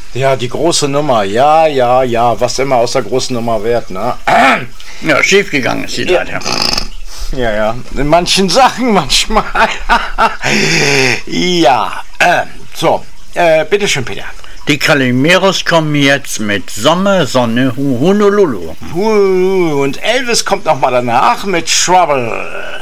Ja, die große Nummer. Ja. Was immer aus der großen Nummer wird, ne? Ja, schiefgegangen ist die leider. Ja. In manchen Sachen manchmal. Ja. So. Bitteschön, Peter. Die Calimeros kommen jetzt mit Sommer, Sonne, Honolulu. Und Elvis kommt noch mal danach mit Trouble.